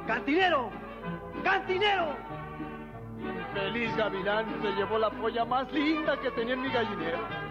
¡Cantinero! ¡Cantinero! Infeliz gavilán se llevó la polla más linda que tenía en mi gallinero.